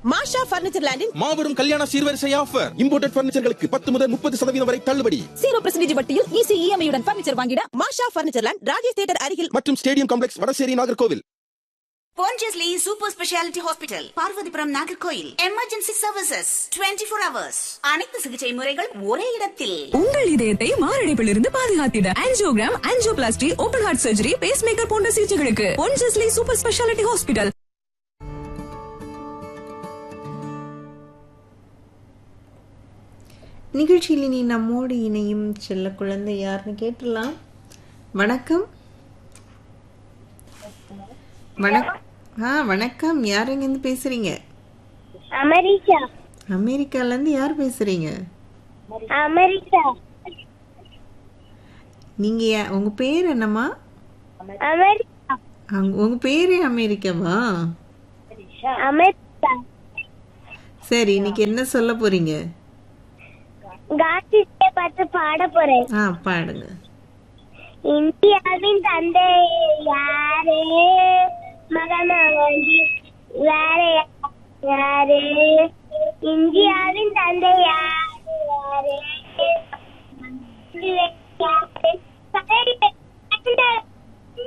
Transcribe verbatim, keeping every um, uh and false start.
மாஷா furniture லேண்டில் மாபெரும் கல்யாண சீர்வரிசை ஆஃபர். இம்போர்ட்டட் பர்னிச்சர்களுக்கு பத்து முதல் முப்பது சதவீதம் வரை தள்ளுபடி. ஜீரோ பர்சன்டேஜ் வட்டியில் ஈஸி இஎம்ஐ உடன் பர்னிச்சர் வாங்கிட மாஷா பர்னிச்சர் லேண்ட், ராஜேஷ் தியேட்டர் அருகில் மற்றும் stadium complex, Vadasery, Nagercoil. Pondicherry Super Speciality Hospital, Parvathipuram, Nagercoil. Emergency services இருபத்தி நான்கு ஹவர்ஸ். அனைத்து சிகிச்சை முறைகள் ஒரே இடத்தில். உங்கள் இதயத்தை மாரடைப்பிலிருந்து பாதுகாத்திட angiogram, angioplasty, open heart surgery, base maker போன்ற சிகிச்சைகளுக்கு Pondicherry Super Speciality Hospital. நிகழ்ச்சியில் இனி நம்மோடு இணையும் செல்ல குழந்தை யாருன்னு கேட்டுடலாம். வணக்கம். வணக்கம். ஆ வணக்கம். யார் எங்கேருந்து பேசுறீங்க? அமெரிக்கா. அமெரிக்கால இருந்து யார் பேசுறீங்க? அமெரிக்கா. நீங்க உங்க பேர் என்னம்மா? அமெரிக்கா. உங்க பேரே அமெரிக்காவா? அமெரிக்கா. சரி, இன்னைக்கு என்ன சொல்ல போறீங்க? காந்தியை பார்த்து பாட போறேன். ஆ பாடுங்க. இந்தியாவின் தந்தை யாரே? மகாத்மா காந்தி. வேற யாரு? இந்தியாவின் தந்தை